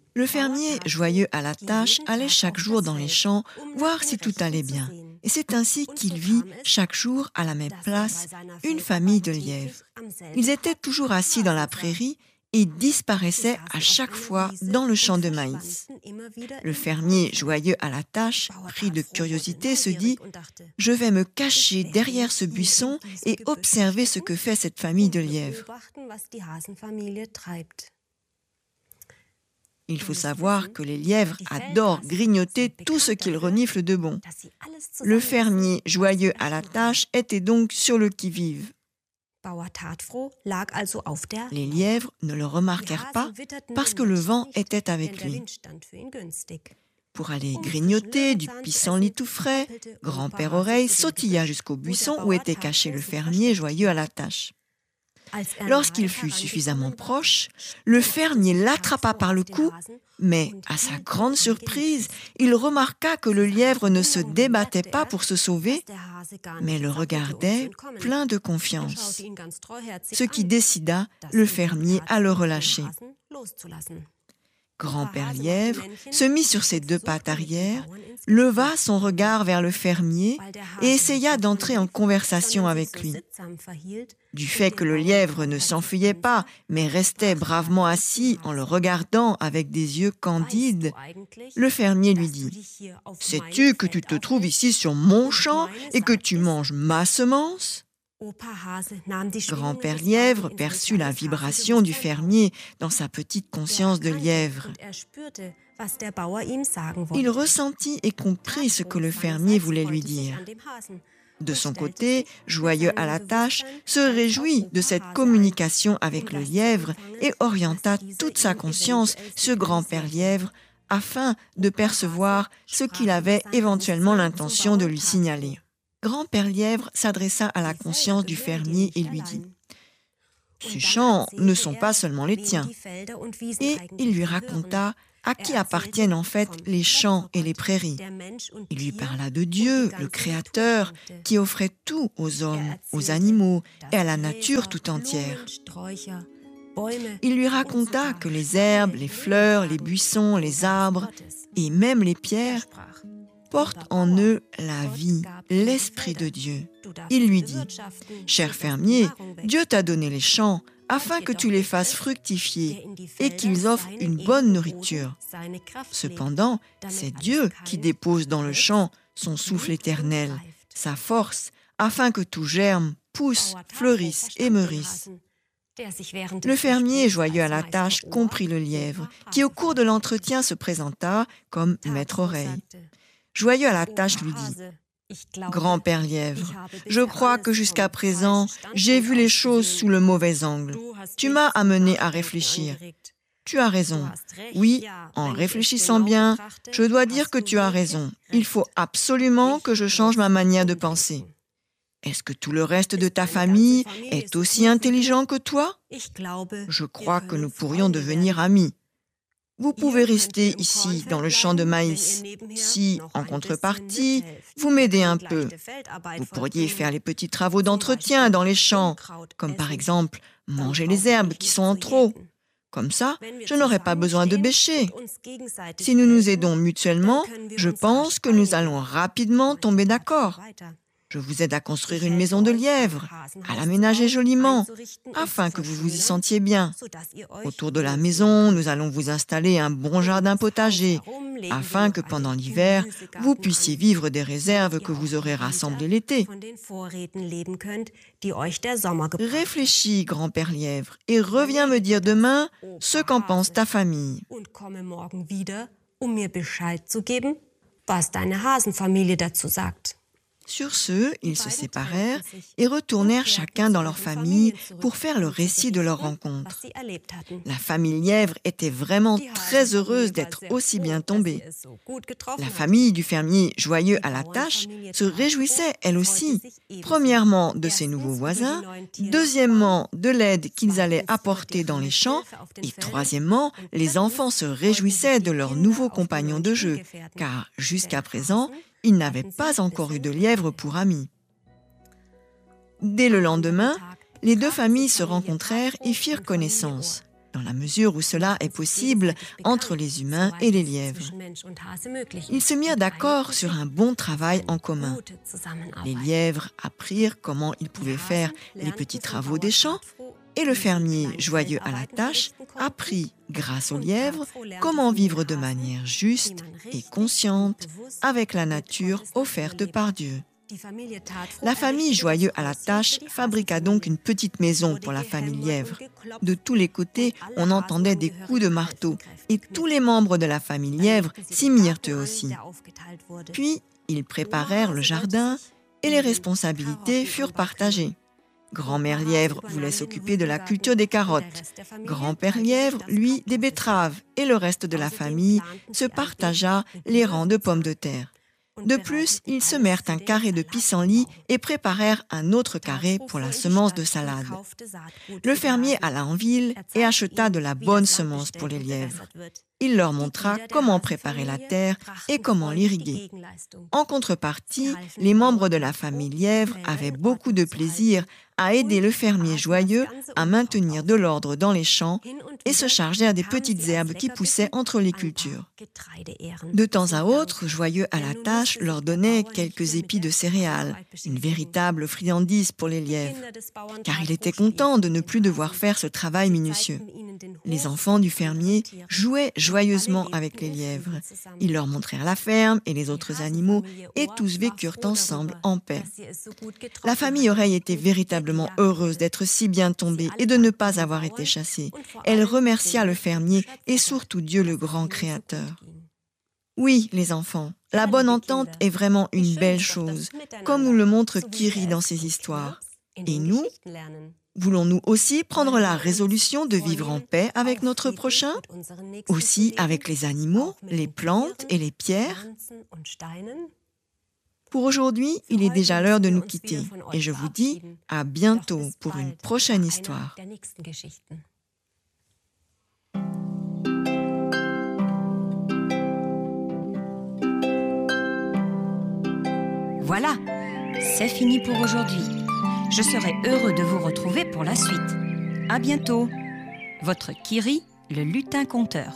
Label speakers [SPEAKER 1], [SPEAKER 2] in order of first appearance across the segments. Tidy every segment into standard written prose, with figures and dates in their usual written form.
[SPEAKER 1] Le fermier, joyeux à la tâche, allait chaque jour dans les champs voir si tout allait bien. Et c'est ainsi qu'il vit chaque jour à la même place une famille de lièvres. Ils étaient toujours assis dans la prairie et disparaissaient à chaque fois dans le champ de maïs. Le fermier, joyeux à la tâche, pris de curiosité, se dit « Je vais me cacher derrière ce buisson et observer ce que fait cette famille de lièvres. » Il faut savoir que les lièvres adorent grignoter tout ce qu'ils reniflent de bon. Le fermier, joyeux à la tâche, était donc sur le qui-vive. Les lièvres ne le remarquèrent pas parce que le vent était avec lui. Pour aller grignoter du pissenlit tout frais, Grand-Père Oreille sautilla jusqu'au buisson où était caché le fermier, joyeux à la tâche. Lorsqu'il fut suffisamment proche, le fermier l'attrapa par le cou, mais à sa grande surprise, il remarqua que le lièvre ne se débattait pas pour se sauver, mais le regardait plein de confiance, ce qui décida le fermier à le relâcher. Grand-Père Lièvre se mit sur ses deux pattes arrière, leva son regard vers le fermier et essaya d'entrer en conversation avec lui. Du fait que le lièvre ne s'enfuyait pas, mais restait bravement assis en le regardant avec des yeux candides, le fermier lui dit « Sais-tu que tu te trouves ici sur mon champ et que tu manges ma semence ?» Grand-Père Lièvre perçut la vibration du fermier dans sa petite conscience de lièvre. Il ressentit et comprit ce que le fermier voulait lui dire. De son côté, joyeux à la tâche, se réjouit de cette communication avec le lièvre et orienta toute sa conscience sur Grand-Père Lièvre afin de percevoir ce qu'il avait éventuellement l'intention de lui signaler. Grand-Père Lièvre s'adressa à la conscience du fermier et lui dit « Ces champs ne sont pas seulement les tiens. » Et il lui raconta à qui appartiennent en fait les champs et les prairies. Il lui parla de Dieu, le Créateur, qui offrait tout aux hommes, aux animaux et à la nature tout entière. Il lui raconta que les herbes, les fleurs, les buissons, les arbres et même les pierres portent en eux la vie, l'Esprit de Dieu. Il lui dit « Cher fermier, Dieu t'a donné les champs afin que tu les fasses fructifier et qu'ils offrent une bonne nourriture. Cependant, c'est Dieu qui dépose dans le champ son souffle éternel, sa force, afin que tout germe, pousse, fleurisse et meurisse. » Le fermier, joyeux à la tâche, comprit le lièvre, qui au cours de l'entretien se présenta comme maître oreille. Joyeux à la tâche lui dit « Grand-Père Lièvre, je crois que jusqu'à présent, j'ai vu les choses sous le mauvais angle. Tu m'as amené à réfléchir. Tu as raison. Oui, en réfléchissant bien, je dois dire que tu as raison. Il faut absolument que je change ma manière de penser. Est-ce que tout le reste de ta famille est aussi intelligent que toi? Je crois que nous pourrions devenir amis. Vous pouvez rester ici dans le champ de maïs. Si, en contrepartie, vous m'aidez un peu, vous pourriez faire les petits travaux d'entretien dans les champs, comme par exemple manger les herbes qui sont en trop. Comme ça, je n'aurai pas besoin de bêcher. Si nous nous aidons mutuellement, je pense que nous allons rapidement tomber d'accord. Je vous aide à construire une maison de lièvre, à l'aménager joliment, afin que vous vous y sentiez bien. Autour de la maison, nous allons vous installer un bon jardin potager, afin que pendant l'hiver, vous puissiez vivre des réserves que vous aurez rassemblées l'été. Réfléchis, Grand-Père Lièvre, et reviens me dire demain ce qu'en pense ta famille. Sur ce, ils se séparèrent et retournèrent chacun dans leur famille pour faire le récit de leur rencontre. La famille Lièvre était vraiment très heureuse d'être aussi bien tombée. La famille du fermier, joyeux à la tâche, se réjouissait elle aussi, premièrement de ses nouveaux voisins, deuxièmement de l'aide qu'ils allaient apporter dans les champs, et troisièmement, les enfants se réjouissaient de leurs nouveaux compagnons de jeu, car jusqu'à présent, ils n'avaient pas encore eu de lièvre pour amis. Dès le lendemain, les deux familles se rencontrèrent et firent connaissance. dans la mesure où cela est possible entre les humains et les lièvres. Ils se mirent d'accord sur un bon travail en commun. Les lièvres apprirent comment ils pouvaient faire les petits travaux des champs, et le fermier, joyeux à la tâche, apprit, grâce aux lièvres, comment vivre de manière juste et consciente avec la nature offerte par Dieu. La famille, joyeux à la tâche, fabriqua donc une petite maison pour la famille lièvre. De tous les côtés, on entendait des coups de marteau, et tous les membres de la famille lièvre s'y mirent eux aussi. Puis, ils préparèrent le jardin, et les responsabilités furent partagées. Grand-mère lièvre voulait s'occuper de la culture des carottes. Grand-père lièvre, lui, des betteraves, et le reste de la famille se partagea les rangs de pommes de terre. De plus, ils semèrent un carré de pissenlit et préparèrent un autre carré pour la semence de salade. Le fermier alla en ville et acheta de la bonne semence pour les lièvres. Il leur montra comment préparer la terre et comment l'irriguer. En contrepartie, les membres de la famille lièvre avaient beaucoup de plaisir à aider le fermier joyeux à maintenir de l'ordre dans les champs et se chargèrent des petites herbes qui poussaient entre les cultures. De temps à autre, joyeux à la tâche leur donnait quelques épis de céréales, une véritable friandise pour les lièvres, car il était content de ne plus devoir faire ce travail minutieux. Les enfants du fermier jouaient joyeusement avec les lièvres. Ils leur montrèrent la ferme et les autres animaux et tous vécurent ensemble en paix. La famille aurait été véritablement heureuse d'être si bien tombée et de ne pas avoir été chassée. Elle remercia le fermier et surtout Dieu le grand Créateur. Oui, les enfants, la bonne entente est vraiment une belle chose, comme nous le montre Kiri dans ses histoires. Et nous, voulons-nous aussi prendre la résolution de vivre en paix avec notre prochain, aussi avec les animaux, les plantes et les pierres? Pour aujourd'hui, il est déjà l'heure de nous quitter et je vous dis à bientôt pour une prochaine histoire.
[SPEAKER 2] Voilà, c'est fini pour aujourd'hui. Je serai heureux de vous retrouver pour la suite. À bientôt. Votre Kiri, le lutin conteur.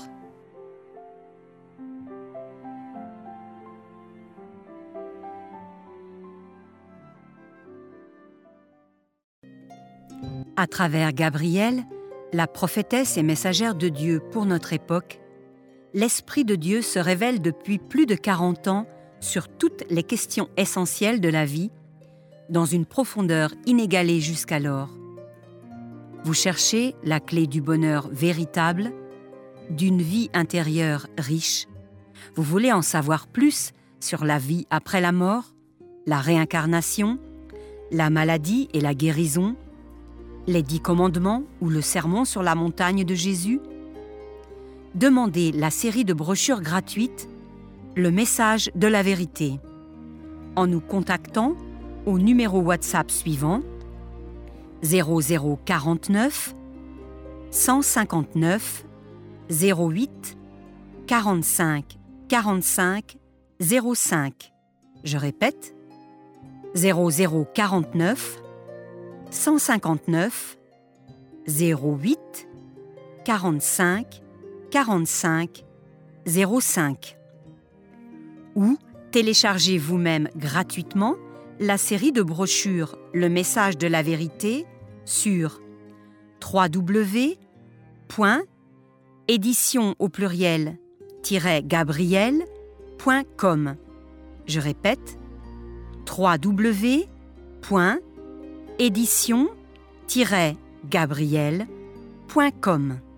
[SPEAKER 2] À travers Gabrielle, la prophétesse et messagère de Dieu pour notre époque, l'Esprit de Dieu se révèle depuis plus de 40 ans sur toutes les questions essentielles de la vie, dans une profondeur inégalée jusqu'alors. Vous cherchez la clé du bonheur véritable, d'une vie intérieure riche. Vous voulez en savoir plus sur la vie après la mort, la réincarnation, la maladie et la guérison, les 10 commandements ou le sermon sur la montagne de Jésus? Demandez la série de brochures gratuites « Le message de la vérité » en nous contactant au numéro WhatsApp suivant 0049 159 08 45 45 05. Je répète 0049 159 08 45 45 05. Ou téléchargez vous-même gratuitement la série de brochures « Le message de la vérité » sur www.édition-gabriel.com. Je répète, www.édition-gabriel.com.